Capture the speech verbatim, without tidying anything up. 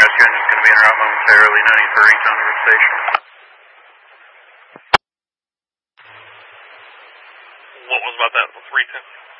rescue engine is going to be en route momentarily, no need for reach on the station. What was about that? Three ten.